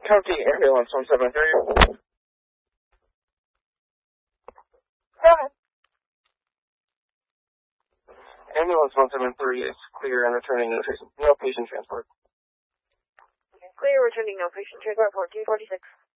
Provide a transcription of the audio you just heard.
County Ambulance 173. Go ahead. Ambulance 173 is clear and returning no patient transport. Clear, returning no patient transport for 246.